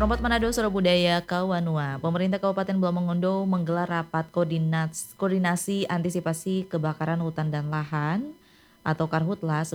Perompat Manado Surabudaya Kawanua, pemerintah Kabupaten Bulamongondo menggelar rapat koordinasi antisipasi kebakaran hutan dan lahan atau Karhutla